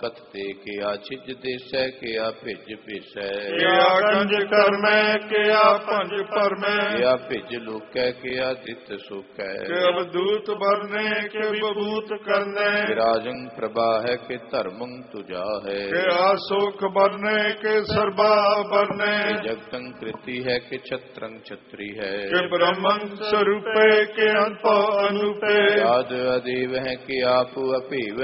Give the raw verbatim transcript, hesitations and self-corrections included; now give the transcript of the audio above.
कथते किया छिज देसै किया भिज भेसै किया गंज करमै किया पंज परमै किया भिज लोकै किया दित सुकै के अवधूत बरने के बभूत करने विराजं प्रभा है कि धर्मं तुझा है के आसुख बरने के सर्वा बरने जगतं कृति है कि छत्रं छत्री है के ब्रह्मं स्वरूपे के अनप अनुपे आद अदेव है कि आप अपीव